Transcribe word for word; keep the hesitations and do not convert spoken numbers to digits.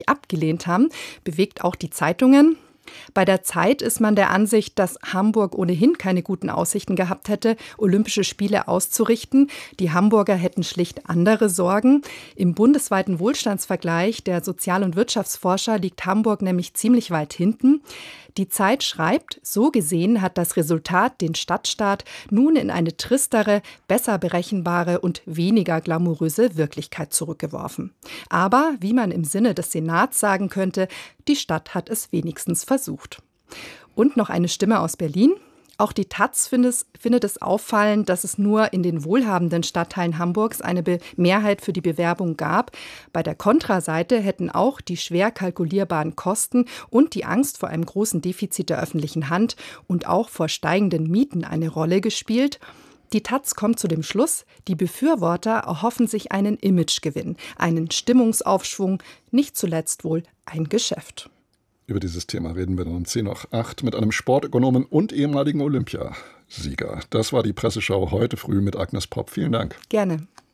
abgelehnt haben, bewegt auch die Zeitungen. Bei der Zeit ist man der Ansicht, dass Hamburg ohnehin keine guten Aussichten gehabt hätte, Olympische Spiele auszurichten. Die Hamburger hätten schlicht andere Sorgen. Im bundesweiten Wohlstandsvergleich der Sozial- und Wirtschaftsforscher liegt Hamburg nämlich ziemlich weit hinten. Die Zeit schreibt, so gesehen hat das Resultat den Stadtstaat nun in eine tristere, besser berechenbare und weniger glamouröse Wirklichkeit zurückgeworfen. Aber, wie man im Sinne des Senats sagen könnte, die Stadt hat es wenigstens versucht. Und noch eine Stimme aus Berlin. Auch die Taz findet es, findet es auffallend, dass es nur in den wohlhabenden Stadtteilen Hamburgs eine Be- Mehrheit für die Bewerbung gab. Bei der Kontraseite hätten auch die schwer kalkulierbaren Kosten und die Angst vor einem großen Defizit der öffentlichen Hand und auch vor steigenden Mieten eine Rolle gespielt. Die Taz kommt zu dem Schluss, die Befürworter erhoffen sich einen Imagegewinn, einen Stimmungsaufschwung, nicht zuletzt wohl ein Geschäft. Über dieses Thema reden wir dann um zehn nach acht mit einem Sportökonomen und ehemaligen Olympiasieger. Das war die Presseschau heute früh mit Agnes Popp. Vielen Dank. Gerne.